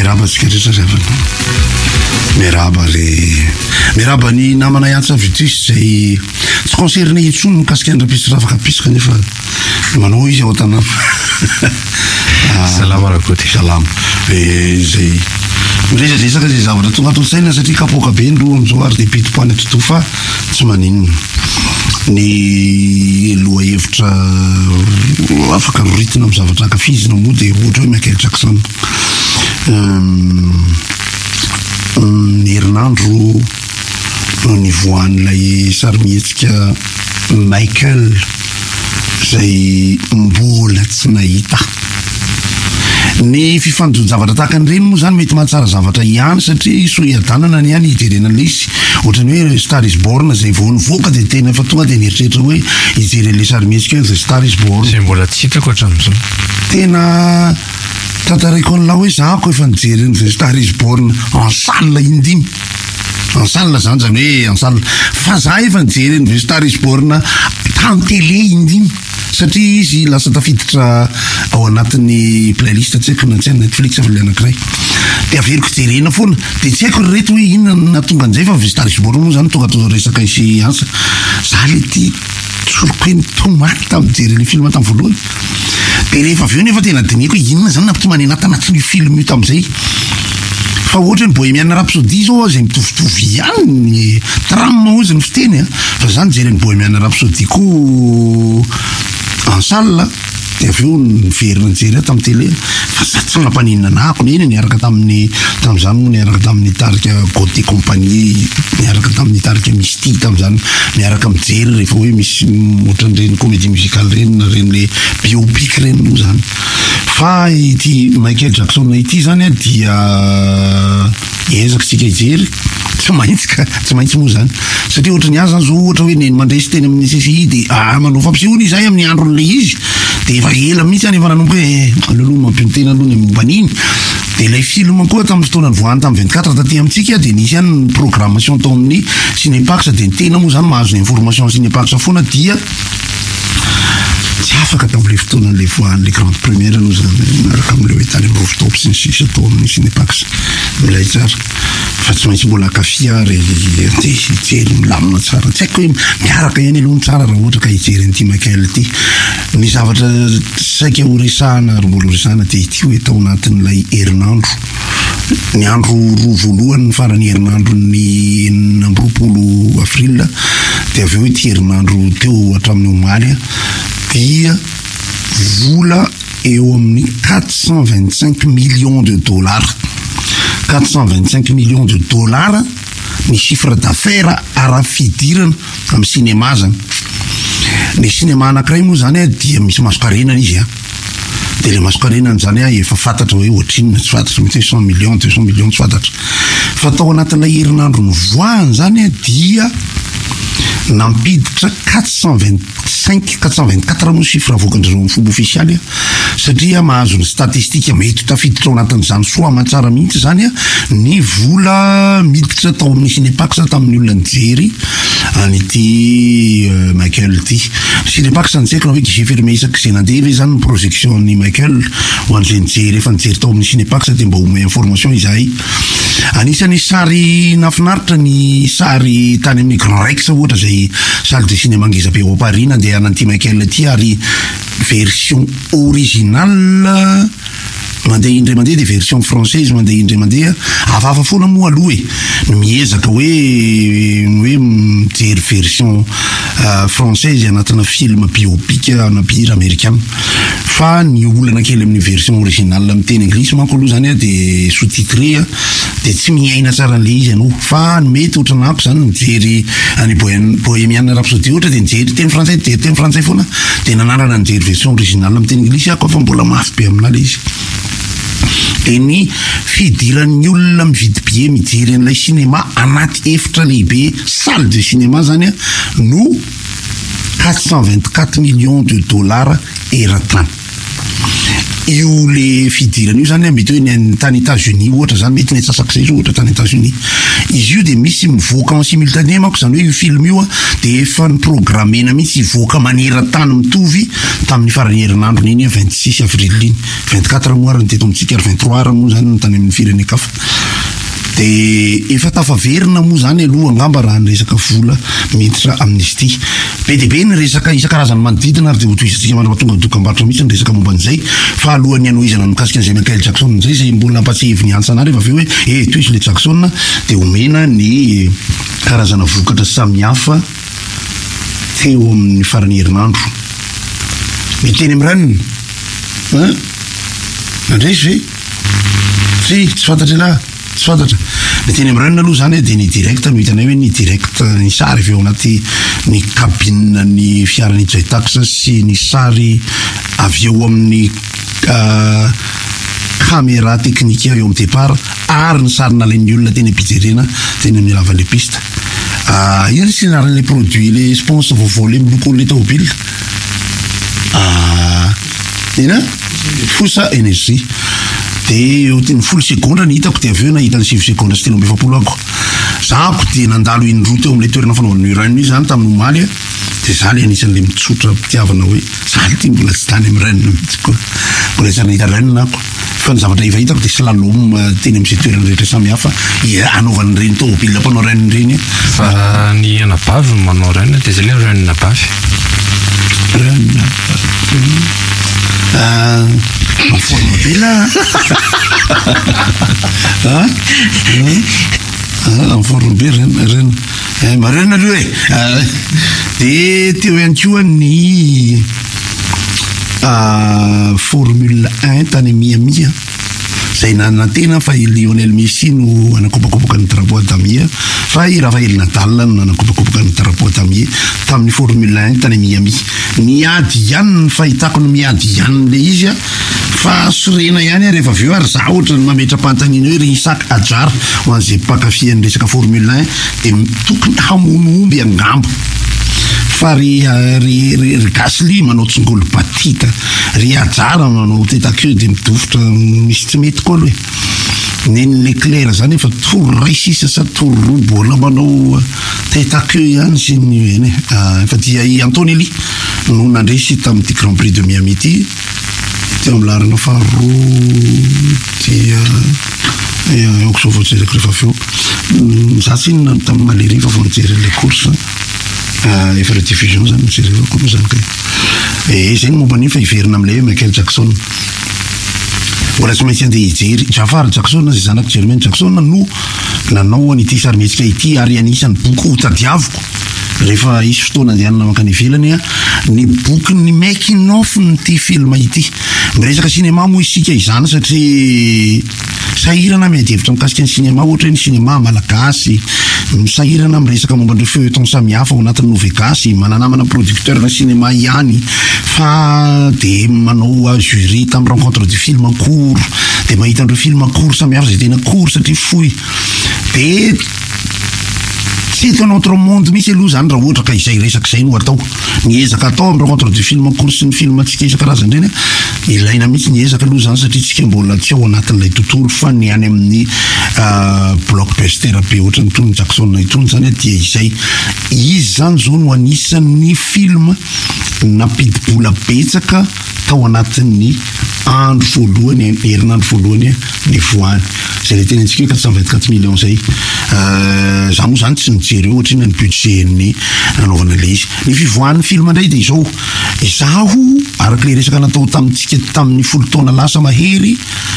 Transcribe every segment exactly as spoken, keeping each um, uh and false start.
Miaraba tsika rehetra zavatra. Miaraba le miaraba ny namana Yatsa Vitus zay tsy concerné intsony mikasika andra-pisitra afaka pisika nefa manao izy ao an-tanàna. Salama rakoty. Salama. E zay miresadresaka zay zavatra tonga ato an-tsaina satria kapoaka be ndro am'izao ary de piti-poany atoto fa tsy maninona. Ny loha hevitra afaka roritina amin'ny zavatra ankafizina moa de ohatra hoe Michael Jackson. Ny herinandro no nivoan'ilay sarimihetsika Michael zay mbola tsy nahita. Ny fifandonjavatra tahaka an'ireny moa zany mety mahatsara zavatra ihany satria so iadanana ny ihany hijerena an'ilay izy ohatrany hoe Star is Born zay vao nivoaka de tena fa tonga de nieritreritra hoe hijeren'ilay le sarimihetsika zay Star is Born zay mbola tsy hitako hatramin'izao. Tena tantaraiko an'la hoe zahako efa nijereny zay Star is Born en salle indimy. En salle zany zany hoe en salle fa za efa nijereny zay Star is Born tamy télé indimy satria izy lasa tafiditra ao anatin'ny playlist tsy haiko na tsy Netflix fa le anankiray de averiko jerena foana de tsy haiko reto hoe inona natonga an'izay fa Star is Born moa zany tonga to resaka isy ansa za le ty tsoloko hoe tomaty tamin'ny jereny film tamin'ny voalohany de rehefa avy eo nefa tena diniko hoe inona zany nampitomany anaty film io tamin'izay fa ohatra ny Bohemian Rhapsody zao zay mitovitovy ihany ny trame ozy ny fiteny fa zany jereny Bohemian Rhapsody ko en salle de avy eo niverina nijery tamin'ny télé fa za tsy nampaninona nahako eny niaraka tamin'ny tamin'izany moa niaraka tamin'ny tarika Côté Compagnie niaraka tamin'ny tarika Mystique tamin'izany niaraka mijery rehefa hoe misy ohatran'ireny comédie musicale reny na reny le biopic reny moa zany. Fa ity Michael Jackson ity zany dia ezaka tsika hijery tsy maintsy ka tsy maintsy moa zany satria ohatra ny azy zany zao ohatra hoe neny mandresy teny amin'ny C C I de ah manao fampisehoana izahay amin'ny andron'le izy de efa ela mihitsy any efa nanomboka hoe aleloha mampiontena aloha ny momban'iny de ilay film koa tamin'ny fotoana nivoahany tamin'ny vingt-quatre taty amintsika de nisy ihany programmation tao amin'ny Cinéparks de ny tena moa zany mahazo ny information Cinéparks foana dia tsy afaka tamin'le fotoana le voan'le grande première aloha zany miaraka amin'le hoe tany amin'ny rooftop sy ny sisa tao amin'ny Cinéparks milay tsara fa tsy maintsy mbola kafia ary de hijery milamina tsara tsy haiko hoe miaraka ihany aloha ny tsara raha ohatra ka hijery an'ity Michael ity. Ny zavatra saika ho resahana ary mbola ho resahana de ity hoe tao anatin'ilay herinandro ny andro roa voalohany ny farany herinandro ny enina amby roapolo avril de avy eo ity herinandro teo hatramin'ny omaly dia vola eo amin'ny quatre cent vingt-cinq millions de dollars quatre cent vingt-cinq millions de dollars ny chiffre d'affaires ara-fidirana amin'ny cinéma zany. Ny cinéma anankiray moa zany dia misy masokarenana izy a de le masokarenana zany a efa fantatra hoe ohatrinona tsy fantatra mety hoe cent millions deux cent millions tsy fantatra fa tao anatin'ilay herinandro nivoahany zany a dia nampiditra quatre cent vingt-cinq quatre cent vingt-quatre moa chiffre avoakan'izao amin'ny fomba ofisialy satria mahazo ny statistika mety tafiditra ao anatin'izany soa matsara mihitsy zany a ny vola miditra tao amin'ny Cinéparks tamin'ny olona nijery an'ity Michael ity. Cinéparks ny tsaiko na hoe guichet fermé isaky izay nandeha ve zany ny projection ny Michael ho an'izay nijery efa nijery tao amin'ny Cinéparks de mba omey information izahay. Anisan'ny sary nafinaritra ny sary tany amin'ny Grand Rex ohatra zay salle de cinéma ngeza be ao Paris nandeha an'ity Michael ity ary version originale mandeha indray mandeha de version française mandeha indray mandeha hafahafa foana moa aloha e miezaka hoe hoe mijery version française anatina film biopic anapira américaine fa ny olana kely amin'ny version originale amin'ny teny anglisy manko aloha zany a de sous-titré de tsy miaina tsara an'le izy anao fa mety ohatranako zany mijery any Bohemian Rhapsody ohatra de nijery teny français de teny français foana de nanarana nijery version originale amin'ny teny anglisy ako fa mbola mafy be amin'ala izy. De ny fidiran'ny olona mividy billet mijery an'ilay cinéma anaty efitra lehibe salle de cinéma zany a no quatre cent vingt-quatre millions de dollars eratany. io le fidirana io zany mety hoe ny tany États-Unis ohatra zany mety netsasak'izay izy ohatra tany États-Unis izy io de misy mivoaka en simultané manko zany hoe io film io a de efa niprogramena mihitsy hivoaka maneran-tany mitovy tamin'ny farany herinandro iny vingt-six avril iny vingt-quatre mois ary teto amitsika ary vingt-trois ary moa zany tany amin'ny firenekafa de efa tafaverina moa zany aloha angamba raha ny resaka vola miditra amnisty be de be ny resaka isan-karazany manodidina ary de ho toizatsika mandrapa tonga dokam-barotra mihitsy ny resaka momba an'izay fa alohan'ny anohizana mikasika an'izay Michael Jackson zay zay mbola nampatsehevy ny antsa anary efa aveo hoe eh toy izy le Jackson de omena ny karazana vokatra samihafa teo amin'ny farany herinandro miteny amiraniny hein nandresy ve tsy tsy fantatry lahy tsy fantatra ny teny amiranina aloha zany de ny direct no hitanay hoe ny direct ny sary avy eo anaty ny cabine ny fiarany Jet Tax sy ny sary avy eo amin'ny caméra technique eo amin'ny départ ary ny sary nalain'ny olona teny ampijerena teny amin'ny lavan'ny piste ah io sy narany le produit le sponsor vaovao le miloko le tômôbila ah ina Fosa Energy de eo teny folo segondra ny hitako de aveo nahita ny sivy segondra sy telo amby efapolo ako zako de nandalo indroa teo am'le toerana fanaovana uranium io zany tamin'ny omaly de za le anisan'le mitsotra mpitiavana hoe zaly ty mbola tsy tany amin'ny renina mihitsy koa mbola tsy nahita renina ako fa ny zavatra efa hitako de slalom teny am'izay toerana rehetra samihafa anaovan'ny reny tômôbila mpanao renina reny fa ny anabavy manao renina de zay le renina bavy renina ah en forme bella ah ah en forme bella ren eh marena lui de teo ihany koa ny ah Formule un tany Miami zay nanantena fa Lionel Messi no anakopakopaka ny drapeau damier fa i Rafael Nadal no anakopakopaka ny drapeau damier tamin'ny Formule un tany Miami miady ihany ny fahitako ny miady ihany le izy fa sorena ihany rehefa aveo ary za ohatra ny mametra pantanina hoe Isak Hadjar ho an'izay mpakafy ny resaka Formule un de tokony hamono omby angamba fa ry ry ry Gasly manao tsongolo batita ry Hadjar manao tête-à-queue de midofotra misy tsy mety koa aloha neny Leclerc zany efa toro ray sisa sa toro roa bola manao tête-à-queue ihany sy ny eny efa dia i Antonelli no nandresy tamin'ity Grand Prix de Miami ity teo amin'ny larana faharoa dia eoko so voajereko rehefa aveo za tsy inona tamin'ny Maleri fa vao nijery le course efa le diffusion zany mijery eo koa zany ka e zay ny momba an'iny fa hiverina am'le Michael Jackson mbola tsy maintsy andeha hijery Jafar Jackson zay zanako Jermaine Jackson no nanao an'ity sarimihetsika ity ary anisan'ny boky hotadiaviko rehefa isy fotoana andehanana makany ivelany ny boky ny making of nyity film ity miresaka cinéma moa isika izany satria sahirana miadevitra mikasika ny cinéma ohatra ny cinéma malagasy misahirana miresaka momba an'ireo feuilleton samihafa ao anatin'ny Novegasy mananamana producteur na cinéma ihany fa de manao jury tamin'ny rencontre du film en cours de mahita an'ireo film en cours samihafa zay tena cours satria fohy de c'est un autre monde misy aloha zany raha ohatra ka izay resaka izay no atao ny ezaka atao amin'ny rencontre du film en cours sy ny film atsika isan-karazany reny ilaina mihitsy ny ezaka aloha zany satria tsika mbola tsy ao anatin'ilay tontolo fa ny any amin'ny blockbuster be ohatra ny tony Jackson itony zany dia izay izy zany zao no anisan'ny film nampidi-bola betsaka tao anatin'ny andro voalohany herinandro voalohany ny voany zay le tena antsika hoe quatre cent vingt-quatre millions zay za moa zany tsy nijery ohatra iny ny budget ny nanaovana le izy ny fivoahan'ny film indray de izao izaho araka le resaka natao tamintsika tamin'ny folo taona lasa mahery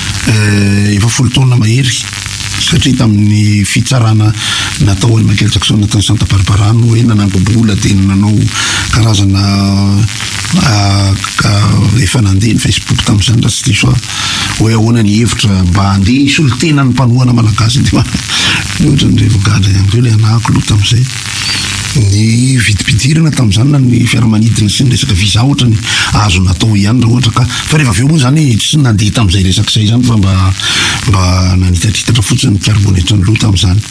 efa folo taona mahery satria tamin'ny fitsarana natao any Michael Jackson natao Santa Barbara no hoe nanangobola de nanao karazana efa nandeha ny Facebook tamin'izany raha tsy diso hoe ahoana ny hevitra mba andeha isolo tena ny mpanohana malagasy de ohatra ny revogadra ihany koa le anahako loha tamin'izay ny vidim-pidirana tamin'izany na ny fiaramanidina sy ny resaka visa ohatra ny azo natao ihany raha ohatra ka fa rehefa aveo moa zany tsy nandeha tamin'izay resaka izay zany fa mba mba nanitadritatra fotsiny ny karbonetra ny loha tamin'izany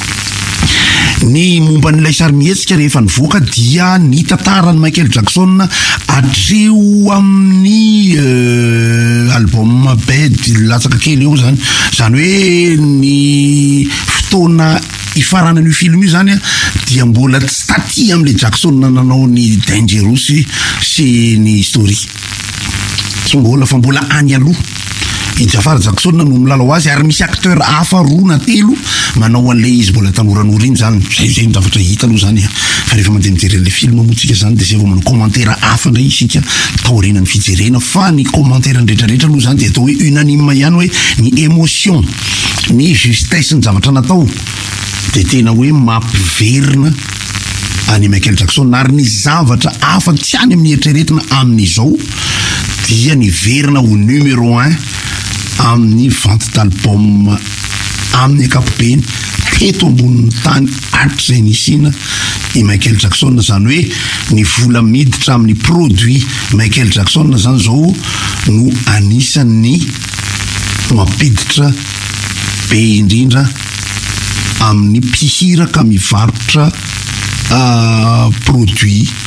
ny momba n'ilay sarimihetsika rehefa nivoaka dia ny tantaran'ny Michael Jackson hatreo amin'ny album be latsaka kely eo zany zany hoe ny fotoana ifaranan'io film io zany a dia mbola tsy taty am'le Jackson nanao ny Dangerous sy ny Story tsy mbola fa mbola any aloha i Jafar Jackson no milalao azy ary misy acteur hafa roa na telo manao an'le izy mbola tanoran'ora iny zany zay zay zavatra hita aloha zany fa rehefa mandeha mijery an'le film motsika zany de zay vao manao commentaire hafa ndray isika taorinan'ny fijerena fa ny commentaire ndretrarehetra aloha zany de atao hoe unanime ihany hoe ny émotion ny justesse ny zavatra natao de tena hoe mampiverina any Michael Jackson ary ny zavatra hafa tsy any amin'ny eritreretina amin'izao dia ny verina ho numéro un amin'ny vente d'album amin'ny ankapobeny teto ambonin'ny tany hatrizay nisina i Michael Jackson zany hoe ny vola miditra amin'ny produit Michael Jackson zany zao no anisan'ny mampiditra be indrindra amin'ny mpihiraka mivarotra uh, produit